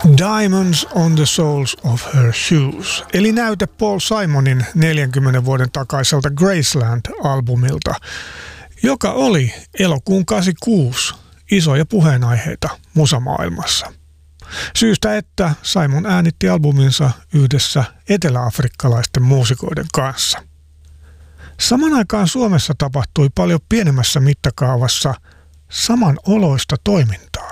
Diamonds on the Soles of Her Shoes, eli näyte Paul Simonin 40 vuoden takaiselta Graceland-albumilta, joka oli elokuun 86 isoja puheenaiheita musamaailmassa. Syystä, että Simon äänitti albuminsa yhdessä eteläafrikkalaisten muusikoiden kanssa. Saman aikaan Suomessa tapahtui paljon pienemmässä mittakaavassa samanoloista toimintaa.